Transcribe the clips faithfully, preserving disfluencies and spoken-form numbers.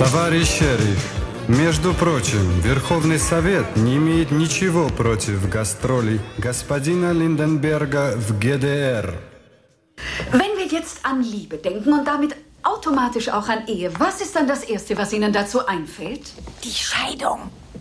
Товарищ шериф, между прочим, Верховный Совет не имеет ничего против гастролей господина Линденберга в Г D R. Wenn wir jetzt an Liebe denken und damit automatisch auch an Ehe, was ist dann das Erste, was Ihnen dazu einfällt? Die Scheidung.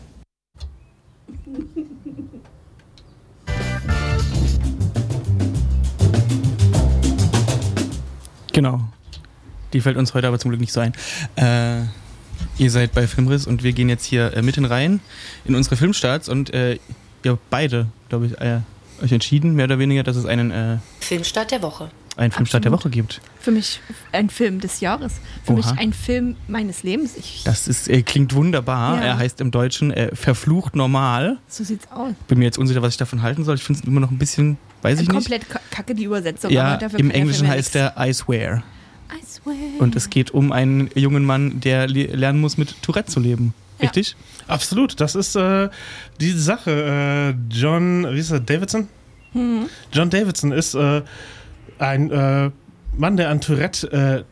Genau. Die fällt uns heute aber zum Glück nicht so ein. Äh, ihr seid bei Filmriss und wir gehen jetzt hier äh, mitten rein in unsere Filmstarts und äh, ihr habt beide, glaube ich, äh, euch entschieden, mehr oder weniger, dass es einen äh, Filmstart der Woche. einen Filmstart Absolut. der Woche gibt. Für mich ein Film des Jahres. Für Oha. mich ein Film meines Lebens. Ich, Das ist, äh, klingt wunderbar. Ja. Er heißt im Deutschen äh, Verflucht normal. so sieht's aus. Bin mir jetzt unsicher, was ich davon halten soll. Ich finde es immer noch ein bisschen, weiß ich nicht. Komplett ka- kacke die Übersetzung. Ja, aber dafür im kann der Englischen Film ja heißt nix. er I Swear. I swear. Und es geht um einen jungen Mann, der le- lernen muss, mit Tourette zu leben. Ja. Richtig? Absolut, das ist äh, die Sache. Äh, John, wie ist er, Davidson? Mhm. John Davidson ist äh, ein äh, Mann, der an Tourette äh,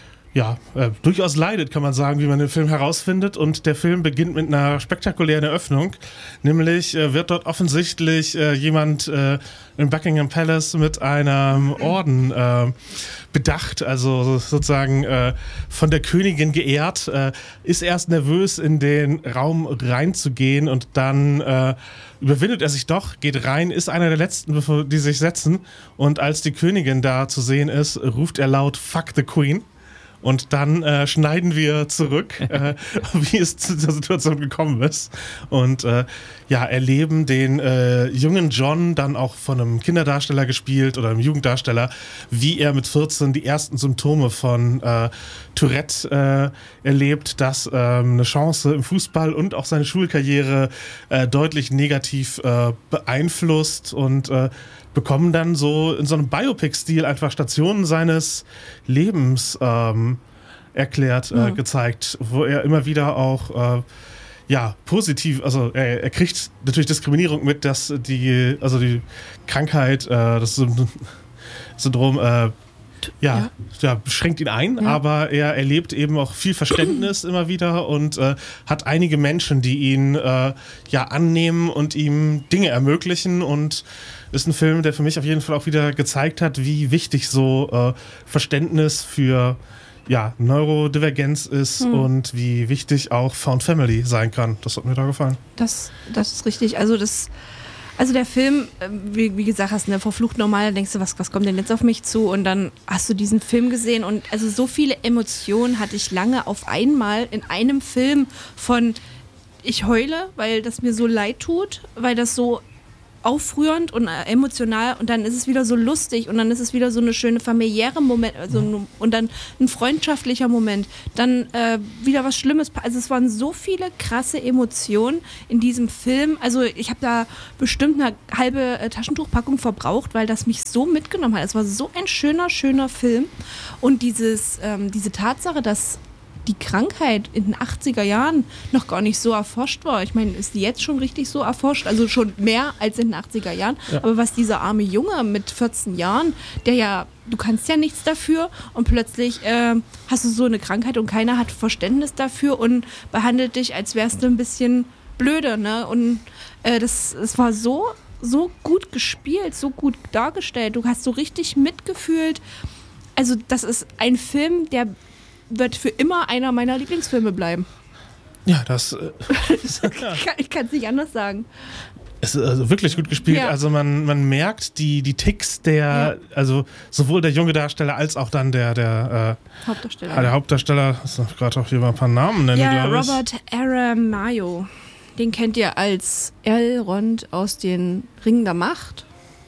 ja, äh, durchaus leidet, kann man sagen, wie man den Film herausfindet. Und der Film beginnt mit einer spektakulären Eröffnung. Nämlich äh, wird dort offensichtlich äh, jemand äh, im Buckingham Palace mit einem Orden äh, bedacht, also sozusagen äh, von der Königin geehrt, äh, ist erst nervös, in den Raum reinzugehen und dann äh, überwindet er sich doch, geht rein, ist einer der Letzten, bevor die sich setzen, und als die Königin da zu sehen ist, ruft er laut "Fuck the Queen". Und dann äh, schneiden wir zurück, äh, wie es zu der Situation gekommen ist. Und äh, ja, erleben den äh, jungen John, dann auch von einem Kinderdarsteller gespielt oder einem Jugenddarsteller, wie er mit vierzehn die ersten Symptome von äh, Tourette äh, erlebt, das äh, eine Chance im Fußball und auch seine Schulkarriere äh, deutlich negativ äh, beeinflusst, und äh, bekommen dann so in so einem Biopic-Stil einfach Stationen seines Lebens ähm, erklärt, äh, Mhm. gezeigt, wo er immer wieder auch äh, ja, positiv, also er, er kriegt natürlich Diskriminierung mit, dass die, also die Krankheit, äh, das Synd- Syndrom, äh, ja, ja, beschränkt ihn ein, Ja. aber er erlebt eben auch viel Verständnis immer wieder und äh, hat einige Menschen, die ihn äh, ja annehmen und ihm Dinge ermöglichen, und ist ein Film, der für mich auf jeden Fall auch wieder gezeigt hat, wie wichtig so äh, Verständnis für ja, Neurodivergenz ist Hm. und wie wichtig auch Found Family sein kann. Das hat mir da gefallen. Das, das ist richtig. Also das, also der Film, äh, wie, wie gesagt, hast du verflucht normal, dann denkst du, was, was kommt denn jetzt auf mich zu? Und dann hast du diesen Film gesehen, und also so viele Emotionen hatte ich lange auf einmal in einem Film von ich heule, weil das mir so leid tut, weil das so aufrührend und äh, emotional, und dann ist es wieder so lustig, und dann ist es wieder so eine schöne familiäre Moment, also, n- und dann ein freundschaftlicher Moment, dann äh, wieder was Schlimmes. Also es waren so viele krasse Emotionen in diesem Film. Also ich habe da bestimmt eine halbe äh, Taschentuchpackung verbraucht, weil das mich so mitgenommen hat. Es war so ein schöner, schöner Film, und dieses, ähm, diese Tatsache, dass die Krankheit in den achtziger Jahren noch gar nicht so erforscht war. Ich meine, ist die jetzt schon richtig so erforscht? Also schon mehr als in den achtziger Jahren. Ja. Aber was dieser arme Junge mit vierzehn Jahren, der ja, du kannst ja nichts dafür, und plötzlich äh, hast du so eine Krankheit und keiner hat Verständnis dafür und behandelt dich, als wärst du ein bisschen blöde, ne? Und äh, das, das war so, so gut gespielt, so gut dargestellt. Du hast so richtig mitgefühlt. Also das ist ein Film, der wird für immer einer meiner Lieblingsfilme bleiben. Ja, das äh, Ich kann- Ich kann es nicht anders sagen. ist also wirklich gut gespielt. Ja. Also man, man merkt die, die Ticks der, also sowohl der junge Darsteller als auch dann der, der, äh, Hauptdarsteller. der Hauptdarsteller. Ich darf gerade auch hier mal ein paar Namen nennen, Ja, glaube ich. Robert Aramayo. Den kennt ihr als Elrond aus den Ringen der Macht.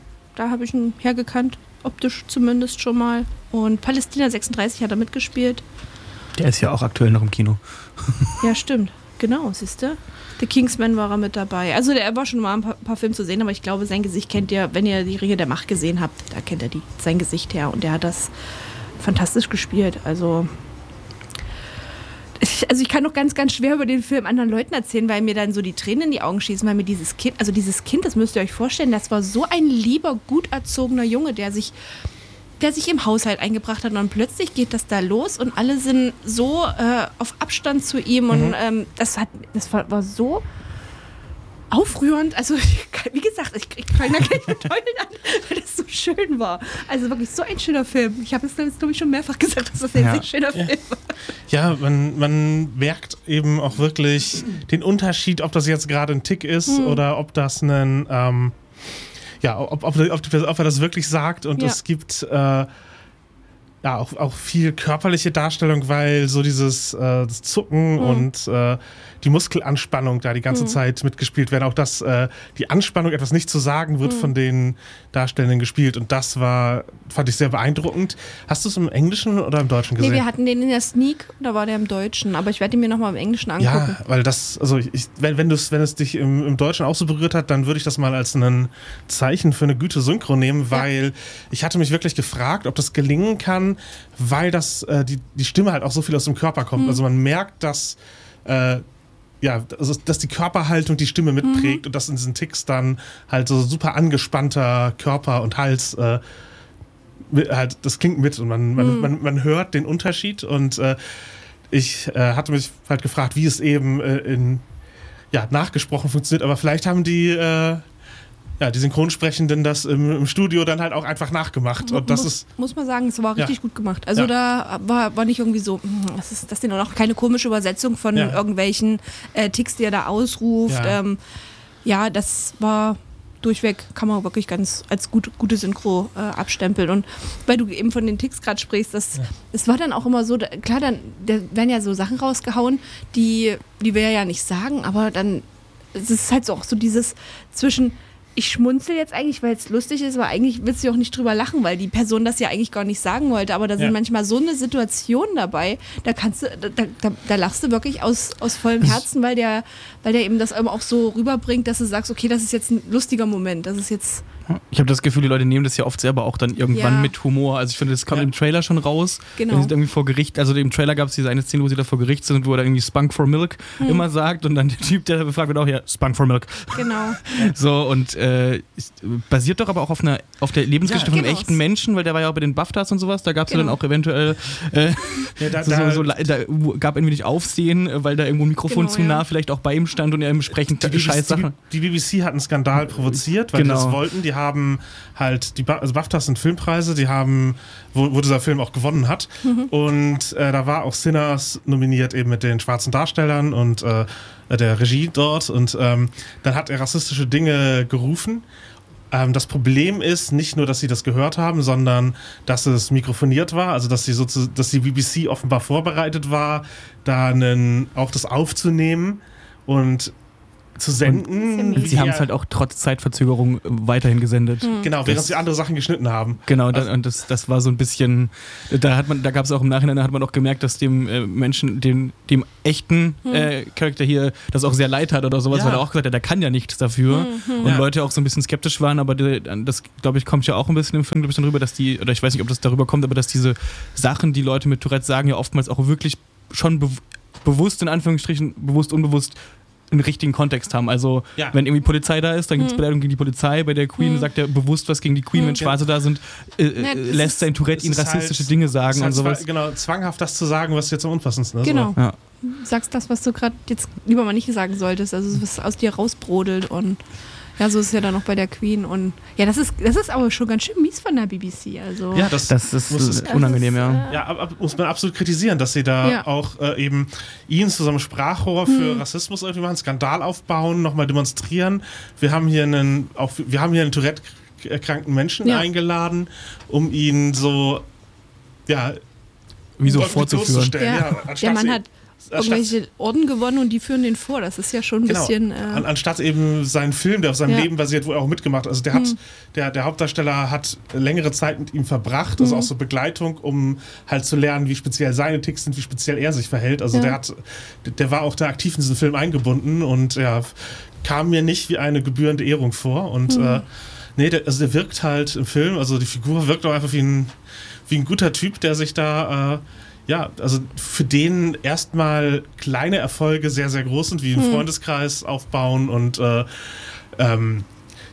Da habe ich ihn hergekannt, optisch zumindest schon mal. Und Palästina sechsunddreißig hat er mitgespielt. Der ist ja auch aktuell noch im Kino. Ja, stimmt. Genau, siehst du? The Kingsman war er mit dabei. Also der war schon mal ein paar, paar Filme zu sehen, aber ich glaube, sein Gesicht kennt ihr, wenn ihr die Ringe der Macht gesehen habt, da kennt ihr die, sein Gesicht her. Und der hat das fantastisch gespielt. Also ich, also ich kann noch ganz, ganz schwer über den Film anderen Leuten erzählen, weil mir dann so die Tränen in die Augen schießen, weil mir dieses Kind, also dieses Kind, das müsst ihr euch vorstellen, das war so ein lieber, gut erzogener Junge, der sich der sich im Haushalt eingebracht hat. Und dann plötzlich geht das da los und alle sind so äh, auf Abstand zu ihm. Mhm. Und ähm, das, hat, das war, war so aufrührend. Also, wie gesagt, ich, ich fange da gleich mit Heulen an, weil das so schön war. Also wirklich so ein schöner Film. Ich habe es, glaube ich, schon mehrfach gesagt, dass das ein ja. sehr schöner ja. Film war. Ja, man, man merkt eben auch wirklich den Unterschied, ob das jetzt gerade ein Tick ist mhm. oder ob das ein, ähm, ja, ob, ob, ob, ob er das wirklich sagt. Und ja. es gibt äh, ja auch, auch viel körperliche Darstellung, weil so dieses äh, das Zucken mhm. und äh, die Muskelanspannung da die ganze mhm. Zeit mitgespielt werden. Auch dass äh, die Anspannung, etwas nicht zu sagen, wird mhm. von den Darstellenden gespielt. Und das war, fand ich sehr beeindruckend. Hast du es im Englischen oder im Deutschen gesehen? Nee, wir hatten den in der Sneak, da war der im Deutschen. Aber ich werde ihn mir nochmal im Englischen angucken. Ja, weil das, also ich, wenn, wenn, wenn es dich im, im Deutschen auch so berührt hat, dann würde ich das mal als ein Zeichen für eine gute Synchro nehmen, weil ja. ich hatte mich wirklich gefragt, ob das gelingen kann, weil das, äh, die, die Stimme halt auch so viel aus dem Körper kommt. Mhm. Also man merkt, dass äh, ja, also dass die Körperhaltung die Stimme mitprägt mhm. und dass in diesen Ticks dann halt so super angespannter Körper und Hals äh, halt, das klingt mit und man, man, mhm. man, man hört den Unterschied und äh, ich äh, hatte mich halt gefragt, wie es eben äh, in ja, nachgesprochen funktioniert, aber vielleicht haben die äh, ja, die Synchronsprechenden das im, im Studio dann halt auch einfach nachgemacht. Und das muss, ist, muss man sagen, es war richtig ja. gut gemacht. Also ja. da war, war nicht irgendwie so, das ist das denn auch keine komische Übersetzung von ja. irgendwelchen äh, Ticks, die er da ausruft. Ja, ähm, ja das war durchweg, kann man wirklich ganz als gut, gute Synchro äh, abstempeln. Und weil du eben von den Ticks gerade sprichst, das, ja. das war dann auch immer so, da, klar, dann da werden ja so Sachen rausgehauen, die, die wir ja nicht sagen, aber dann es ist halt so auch so dieses zwischen ich schmunzel jetzt eigentlich, weil es lustig ist, aber eigentlich willst du auch nicht drüber lachen, weil die Person das ja eigentlich gar nicht sagen wollte. Aber da sind ja. manchmal so eine Situation dabei, da kannst du, da, da, da lachst du wirklich aus, aus vollem Herzen, weil der, weil der eben das auch so rüberbringt, dass du sagst, okay, das ist jetzt ein lustiger Moment, das ist jetzt... Ich habe das Gefühl, die Leute nehmen das ja oft selber auch dann irgendwann ja. mit Humor. Also ich finde, das kommt ja. im Trailer schon raus. Genau. Wenn sie irgendwie vor Gericht, also im Trailer gab es diese eine Szene, wo sie da vor Gericht sind, wo er irgendwie Spunk for Milk hm. immer sagt und dann der Typ, der befragt wird, auch ja, Spunk for Milk. Genau. So und äh, basiert doch aber auch auf einer auf der Lebensgeschichte ja, von einem genau. echten Menschen, weil der war ja auch bei den BAFTAs und sowas, da gab es genau. ja dann auch eventuell äh, ja, da, so, da, so, so, da gab ein wenig Aufsehen, weil da irgendwo ein Mikrofon genau, zu nah ja. vielleicht auch bei ihm stand und er entsprechend scheiß Sachen. Die, die B B C hat einen Skandal provoziert, weil genau. die das wollten. Die haben halt, die ba- also BAFTAs sind Filmpreise, die haben, wo, wo dieser Film auch gewonnen hat. Mhm. Und äh, da war auch Sinners nominiert eben mit den schwarzen Darstellern und äh, der Regie dort. Und ähm, dann hat er rassistische Dinge gerufen. Ähm, das Problem ist nicht nur, dass sie das gehört haben, sondern dass es mikrofoniert war, also dass, sie so zu, dass die B B C offenbar vorbereitet war, da einen, auch das aufzunehmen und zu senden. Und sie haben es halt auch trotz Zeitverzögerung weiterhin gesendet. Mhm. Genau, während das, sie andere Sachen geschnitten haben. Genau, also, da, und das, das war so ein bisschen, da hat man, da gab es auch im Nachhinein, da hat man auch gemerkt, dass dem äh, Menschen, dem, dem echten äh, Charakter hier das auch sehr leid hat oder sowas, ja. weil er auch gesagt hat, der kann ja nichts dafür. Mhm. Und ja. Leute auch so ein bisschen skeptisch waren, aber die, das, glaube ich, kommt ja auch ein bisschen im Film, glaube ich, dann rüber, dass die, oder ich weiß nicht, ob das darüber kommt, aber dass diese Sachen, die Leute mit Tourette sagen, ja oftmals auch wirklich schon be- bewusst, in Anführungsstrichen, bewusst, unbewusst einen richtigen Kontext haben. Also, ja. wenn irgendwie Polizei da ist, dann gibt es hm. Beleidigung gegen die Polizei. Bei der Queen hm. sagt er bewusst was gegen die Queen. Hm. Wenn Schwarze ja. da sind, äh, ja, lässt sein Tourette ihn rassistische halt, Dinge sagen und halt sowas. Zwang, genau, zwanghaft das zu sagen, was jetzt am unpassendsten ist. Genau. So. Ja. Sagst das, was du gerade jetzt lieber mal nicht sagen solltest. Also, was aus dir rausbrodelt und ja, so ist es ja dann auch bei der Queen und ja, das ist, das ist aber schon ganz schön mies von der B B C. Also ja, das, das ist muss, unangenehm, das ist, ja. Ja, ab, ab, muss man absolut kritisieren, dass sie da ja. auch äh, eben ihn zu so einem Sprachrohr für hm. Rassismus irgendwie machen, Skandal aufbauen, nochmal demonstrieren. Wir haben hier einen, auch, wir haben hier einen Tourette-kranken Menschen ja. eingeladen, um ihn so, ja, wie so vorzuführen. Ja. Ja, der Mann hat irgendwelche Orden gewonnen und die führen den vor. Das ist ja schon ein genau. bisschen... Äh An, anstatt eben seinen Film, der auf seinem ja. Leben basiert, wo er auch mitgemacht hat. Also der, hat, hm. der, der Hauptdarsteller hat längere Zeit mit ihm verbracht, also hm. auch so Begleitung, um halt zu lernen, wie speziell seine Ticks sind, wie speziell er sich verhält. Also ja. der hat, der war auch da aktiv in diesen Film eingebunden und ja, kam mir nicht wie eine gebührende Ehrung vor. Und hm. äh, nee, der, also der wirkt halt im Film, also die Figur wirkt auch einfach wie ein, wie ein guter Typ, der sich da... Äh, ja, also für den erstmal kleine Erfolge sehr, sehr groß sind, wie einen hm. Freundeskreis aufbauen und äh, ähm, ja,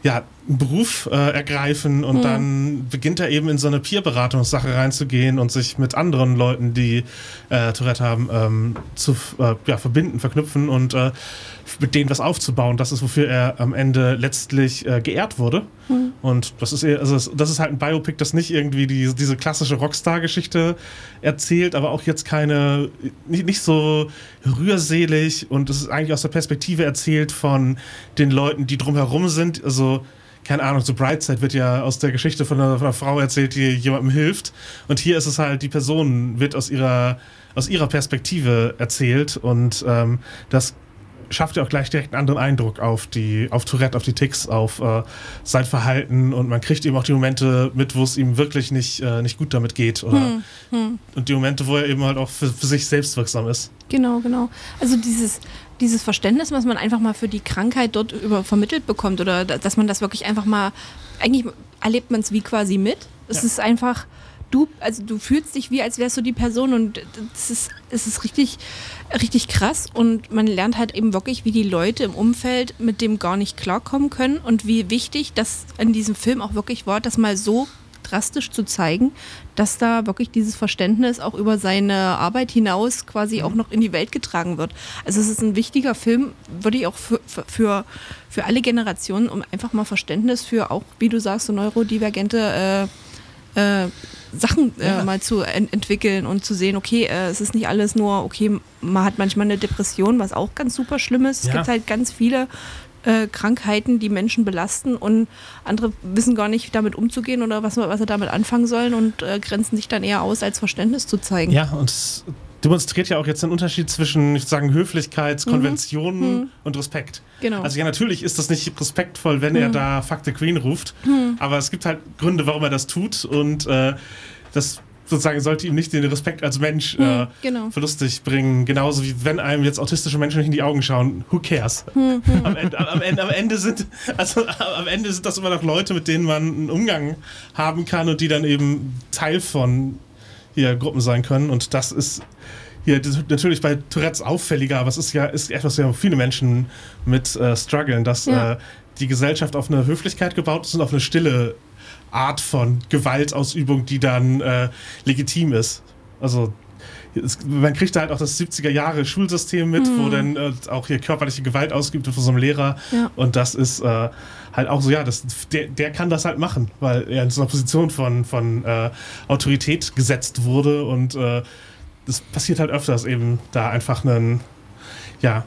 einen Beruf äh, ergreifen und mhm. dann beginnt er eben in so eine Peer-Beratungssache reinzugehen und sich mit anderen Leuten, die äh, Tourette haben, ähm, zu äh, ja, verbinden, verknüpfen und äh, mit denen was aufzubauen. Das ist, wofür er am Ende letztlich äh, geehrt wurde. Mhm. Und das ist eher, also das ist halt ein Biopic, das nicht irgendwie die, diese klassische Rockstar-Geschichte erzählt, aber auch jetzt keine, nicht, nicht so rührselig, und es ist eigentlich aus der Perspektive erzählt von den Leuten, die drumherum sind. Also keine Ahnung, so Brightside wird ja aus der Geschichte von einer, von einer Frau erzählt, die jemandem hilft. Und hier ist es halt, die Person wird aus ihrer, aus ihrer Perspektive erzählt. Und ähm, das schafft ja auch gleich direkt einen anderen Eindruck auf die, auf Tourette, auf die Tics, auf äh, sein Verhalten. Und man kriegt eben auch die Momente mit, wo es ihm wirklich nicht, äh, nicht gut damit geht. Oder hm, hm. Und die Momente, wo er eben halt auch für, für sich selbst wirksam ist. Genau, genau. Also dieses, dieses Verständnis, was man einfach mal für die Krankheit dort über vermittelt bekommt, oder dass man das wirklich einfach mal, eigentlich erlebt man es wie quasi mit. Es ja. ist einfach, du, also du fühlst dich wie, als wärst du die Person, und es ist, es ist richtig, richtig krass, und man lernt halt eben wirklich, wie die Leute im Umfeld mit dem gar nicht klarkommen können, und wie wichtig das in diesem Film auch wirklich war, das mal so drastisch zu zeigen, dass da wirklich dieses Verständnis auch über seine Arbeit hinaus quasi auch noch in die Welt getragen wird. Also es ist ein wichtiger Film, würde ich auch für, für, für alle Generationen, um einfach mal Verständnis für auch, wie du sagst, so neurodivergente äh, äh, Sachen äh, ja. mal zu en- entwickeln und zu sehen, okay, äh, es ist nicht alles nur, okay, man hat manchmal eine Depression, was auch ganz super schlimm ist. Es ja. gibt halt ganz viele Äh, Krankheiten, die Menschen belasten, und andere wissen gar nicht, damit umzugehen oder was, was sie damit anfangen sollen, und äh, grenzen sich dann eher aus, als Verständnis zu zeigen. Ja, und es demonstriert ja auch jetzt den Unterschied zwischen, ich würde sagen, Höflichkeitskonventionen mhm. und Respekt. Genau. Also ja, natürlich ist das nicht respektvoll, wenn mhm. er da Fuck the Queen ruft, mhm. aber es gibt halt Gründe, warum er das tut, und äh, das sozusagen sollte ihm nicht den Respekt als Mensch äh, genau. verlustig bringen. Genauso wie wenn einem jetzt autistische Menschen nicht in die Augen schauen. Who cares? Hm, hm. Am, Ende, am, Ende, am, Ende sind, also, am Ende sind das immer noch Leute, mit denen man einen Umgang haben kann und die dann eben Teil von hier Gruppen sein können. Und das ist hier natürlich bei Tourettes auffälliger, aber es ist ja ist etwas, ja viele Menschen mit äh, strugglen, dass ja. äh, die Gesellschaft auf eine Höflichkeit gebaut ist und auf eine stille Art von Gewaltausübung, die dann äh, legitim ist. Also es, man kriegt da halt auch das siebziger-Jahre-Schulsystem mit, mhm. wo dann äh, auch hier körperliche Gewalt ausgeübt wird von so einem Lehrer. Ja. Und das ist äh, halt auch so, ja, das, der, der kann das halt machen, weil er in so einer Position von, von äh, Autorität gesetzt wurde, und äh, das passiert halt öfters eben, da einfach einen, ja,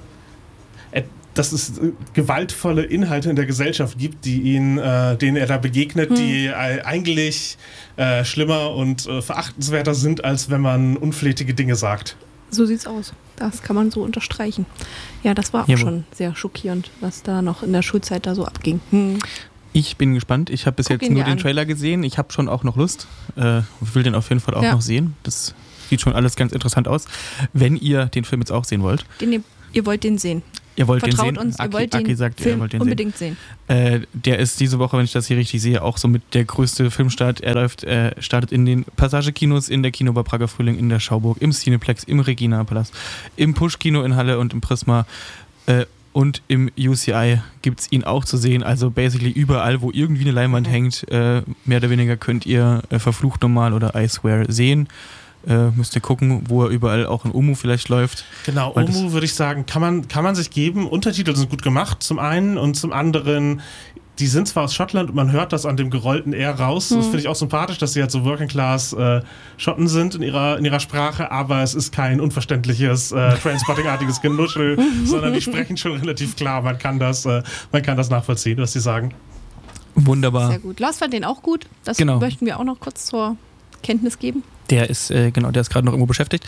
dass es gewaltvolle Inhalte in der Gesellschaft gibt, die ihn, äh, denen er da begegnet, hm. die äh, eigentlich äh, schlimmer und äh, verachtenswerter sind, als wenn man unflätige Dinge sagt. So sieht's aus. Das kann man so unterstreichen. Ja, das war auch Jawohl. schon sehr schockierend, was da noch in der Schulzeit da so abging. Hm. Ich bin gespannt. Ich habe bis Guck jetzt ihn nur dir den an. Trailer gesehen. Ich habe schon auch noch Lust. Äh, will den auf jeden Fall auch Ja. noch sehen. Das sieht schon alles ganz interessant aus. Wenn ihr den Film jetzt auch sehen wollt. Den ihr, ihr wollt den sehen. Ihr wollt Vertraut den sehen? uns, ihr Aki, wollt den Aki sagt, Film ihr wollt den unbedingt sehen. sehen. Äh, der ist diese Woche, wenn ich das hier richtig sehe, auch somit der größte Filmstart. Er läuft, äh, startet in den Passage-Kinos, in der Kinobar Prager Frühling, in der Schauburg, im Cineplex, im Regina-Palast, im Push-Kino in Halle und im Prisma. Äh, und im U C I gibt es ihn auch zu sehen. Also basically überall, wo irgendwie eine Leinwand mhm. hängt, äh, mehr oder weniger könnt ihr äh, Verflucht Normal oder I Swear sehen. Äh, müsst ihr gucken, wo er überall auch in Omu vielleicht läuft. Genau, Weil Omu würde ich sagen, kann man, kann man sich geben. Untertitel sind gut gemacht, zum einen, und zum anderen, die sind zwar aus Schottland und man hört das an dem gerollten R raus. Mhm. Das finde ich auch sympathisch, dass sie halt so Working-Class äh, Schotten sind in ihrer, in ihrer Sprache, aber es ist kein unverständliches, äh, Trainspotting-artiges Genuschel, sondern die sprechen schon relativ klar. Man kann das, äh, man kann das nachvollziehen, was sie sagen. Wunderbar. Sehr gut. Lars fand den auch gut. Das Genau. möchten wir auch noch kurz zur Kenntnis geben. Der ist, äh, genau, der ist gerade noch irgendwo beschäftigt.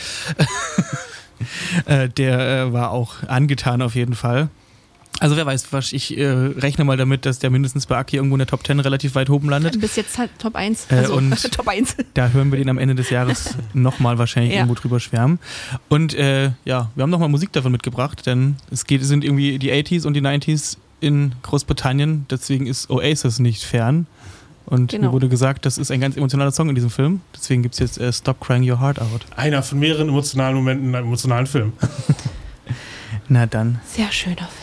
äh, der äh, war auch angetan auf jeden Fall. Also wer weiß, was, ich äh, rechne mal damit, dass der mindestens bei Aki irgendwo in der Top zehn relativ weit oben landet. Bis jetzt halt Top eins. Äh, Also und Top eins. Da hören wir den am Ende des Jahres nochmal wahrscheinlich Ja. irgendwo drüber schwärmen. Und äh, ja, wir haben nochmal Musik davon mitgebracht, denn es geht, sind irgendwie die achtziger und die neunziger in Großbritannien, deswegen ist Oasis nicht fern. Und Genau. mir wurde gesagt, das ist ein ganz emotionaler Song in diesem Film. Deswegen gibt es jetzt äh, Stop Crying Your Heart Out. Einer von mehreren emotionalen Momenten in einem emotionalen Film. Na dann. Sehr schöner Film.